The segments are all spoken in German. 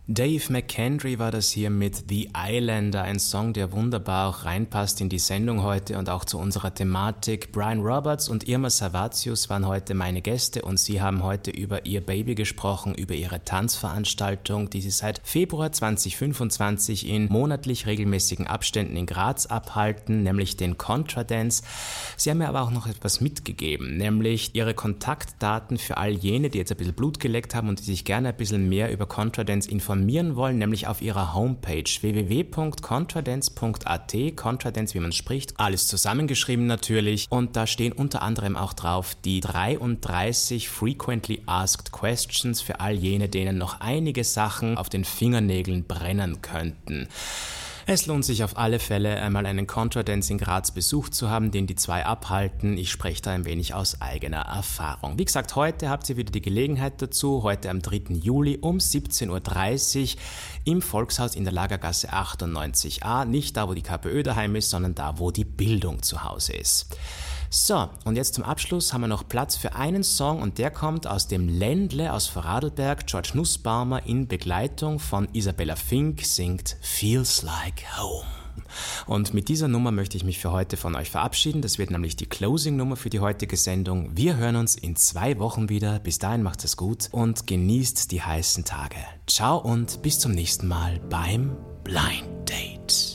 Dave McKendry war das hier mit The Islander, ein Song, der wunderbar auch reinpasst in die Sendung heute und auch zu unserer Thematik. Brian Roberts und Irma Savatius waren heute meine Gäste und sie haben heute über ihr Baby gesprochen, über ihre Tanzveranstaltung, die sie seit Februar 2025 in monatlich regelmäßigen Abständen in Graz abhalten, nämlich den Contra-Dance. Sie haben mir aber auch noch etwas mitgegeben, nämlich ihre Kontaktdaten für all jene, die jetzt ein bisschen Blut geleckt haben und die sich gerne ein bisschen mehr über Contra-Dance informieren wollen, nämlich auf ihrer Homepage www.contradance.at, Contradance, wie man spricht, alles zusammengeschrieben natürlich, und da stehen unter anderem auch drauf die 33 Frequently Asked Questions für all jene, denen noch einige Sachen auf den Fingernägeln brennen könnten. Es lohnt sich auf alle Fälle, einmal einen Contra-Dance in Graz besucht zu haben, den die zwei abhalten. Ich spreche da ein wenig aus eigener Erfahrung. Wie gesagt, heute habt ihr wieder die Gelegenheit dazu, heute am 3. Juli um 17.30 Uhr im Volkshaus in der Lagergasse 98a, nicht da, wo die KPÖ daheim ist, sondern da, wo die Bildung zu Hause ist. So, und jetzt zum Abschluss haben wir noch Platz für einen Song und der kommt aus dem Ländle aus Vorarlberg. George Nussbaumer in Begleitung von Isabella Fink singt Feels Like Home. Und mit dieser Nummer möchte ich mich für heute von euch verabschieden. Das wird nämlich die Closing-Nummer für die heutige Sendung. Wir hören uns in 2 Wochen wieder. Bis dahin macht es gut und genießt die heißen Tage. Ciao und bis zum nächsten Mal beim Blind Date.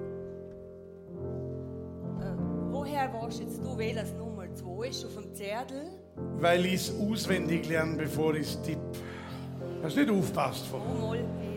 Woher weißt jetzt du, welches Nummer 2 ist auf dem Zettel? Weil ich es auswendig lerne, bevor ich es tippe. Hast du nicht aufgepasst vorhin? Mal.